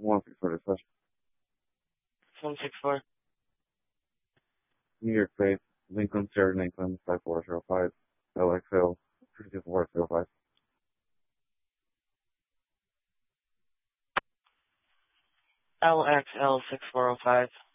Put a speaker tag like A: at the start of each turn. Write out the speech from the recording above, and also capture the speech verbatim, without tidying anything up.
A: one six four discussion.
B: one six four.
A: New York State, Lincoln, Sierra Lincoln, five four zero five, L X L, three four zero five.
B: L X L six four zero five.